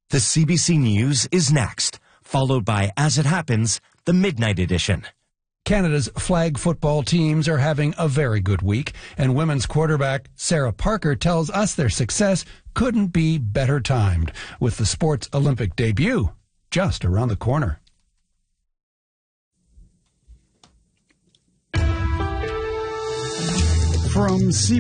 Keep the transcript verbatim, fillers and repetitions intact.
The C B C News is next, followed by As It Happens, the Midnight Edition. Canada's flag football teams are having a very good week, and women's quarterback Sarah Parker tells us their success couldn't be better timed, with the sport's Olympic debut just around the corner. From C